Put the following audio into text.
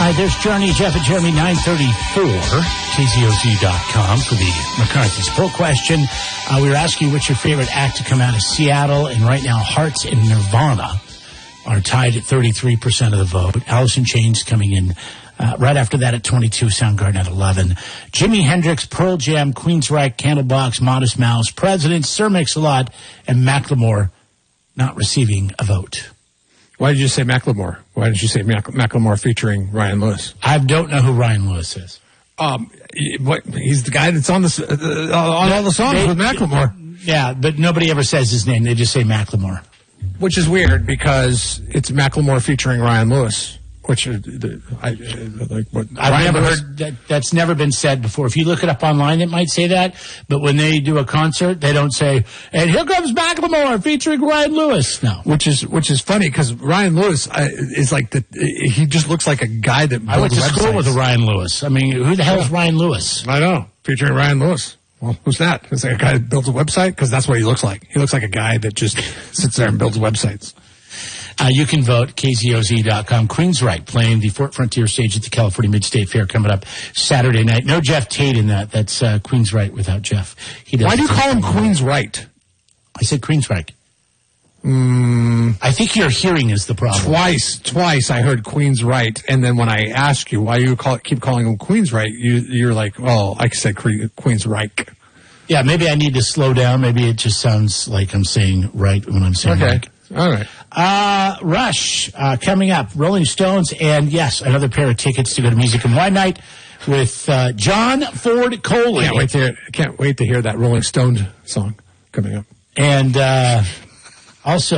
All right, there's Journey, Jeff and Jeremy, 934, KZOZ.com for the McCarthy's poll question. We were asking you what's your favorite act to come out of Seattle, and right now Hearts and Nirvana are tied at 33% of the vote. Alice in Chains coming in right after that at 22, Soundgarden at 11. Jimi Hendrix, Pearl Jam, Queensryche, Candlebox, Modest Mouse, President, Sir Mix-a-Lot, and Macklemore not receiving a vote. Why did you say Macklemore? Why did you say Macklemore featuring Ryan Lewis? I don't know who Ryan Lewis is. He's the guy that's on all the songs with Macklemore. Yeah, but nobody ever says his name. They just say Macklemore. Which is weird because it's Macklemore featuring Ryan Lewis. Which I've never heard that. That's never been said before. If you look it up online, it might say that. But when they do a concert, they don't say, "And here comes Macklemore featuring Ryan Lewis." No, which is funny because Ryan Lewis is like he just looks like a guy that I went to school with a Ryan Lewis. I mean, who the hell is Ryan Lewis? I know, featuring Ryan Lewis. Well, who's that? It's like a guy that builds a website because that's what he looks like. He looks like a guy that just sits there and builds websites. You can vote, KZOZ.com. Queensryche playing the Fort Frontier stage at the California Mid-State Fair coming up Saturday night. No Jeff Tate in that. That's Queensryche without Jeff. Why do you call him Queensryche? I said Queensryche. I think your hearing is the problem. Twice I heard Queensryche, and then when I ask you why you keep calling him Queensryche, you're like, oh, I said Queensryche. Yeah, maybe I need to slow down. Maybe it just sounds like I'm saying right when I'm saying right. All right. Rush, coming up, Rolling Stones, and yes, another pair of tickets to go to Music and Wine Night with John Ford Coley. Can't wait to hear that Rolling Stone song coming up. And also